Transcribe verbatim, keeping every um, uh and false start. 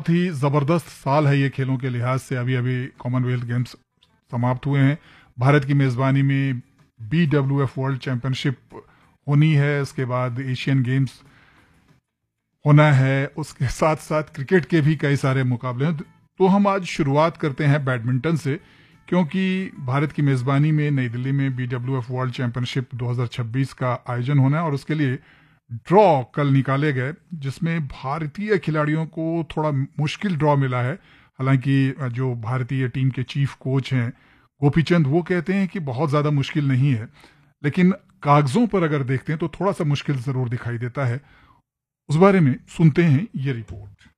बहुत ही ज़बरदस्त साल है ये खेलों के लिहाज से। अभी अभी कॉमनवेल्थ गेम्स समाप्त हुए हैं। भारत की मेज़बानी में B W F world championship होनी है, इसके बाद एशियन गेम्स होना है, उसके साथ साथ क्रिकेट के भी कई सारे मुकाबले हैं। तो हम आज शुरुआत करते हैं बैडमिंटन से, क्योंकि भारत की मेज़बानी में नई दिल्ली में B W F world championship दो हज़ार छब्बीस का आयोजन होना है और उसके लिए ड्रॉ कल निकाले गए, जिसमें भारतीय खिलाड़ियों को थोड़ा मुश्किल ड्रॉ मिला है। हालांकि जो भारतीय टीम के चीफ कोच हैं गोपीचंद, वो कहते हैं कि बहुत ज़्यादा मुश्किल नहीं है, लेकिन कागजों पर अगर देखते हैं तो थोड़ा सा मुश्किल ज़रूर दिखाई देता है। उस बारे में सुनते हैं ये रिपोर्ट।